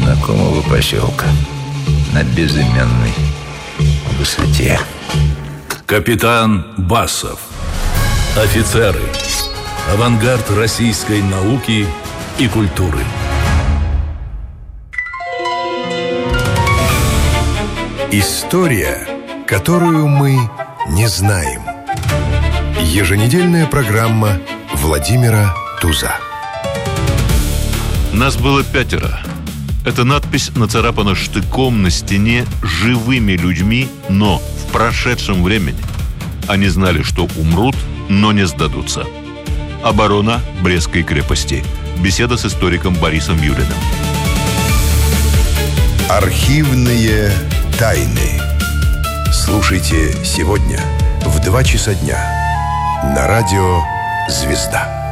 незнакомого поселка на безымянной высоте. Капитан Басов. Офицеры. Авангард российской науки и культуры. История, которую мы не знаем. Еженедельная программа Владимира Туза. Нас было 5. Эта надпись нацарапана штыком на стене живыми людьми, но в прошедшем времени. Они знали, что умрут, но не сдадутся. Оборона Брестской крепости. Беседа с историком Борисом Юлиным. Архивные тайны. Слушайте сегодня в 2 часа дня на радио «Звезда».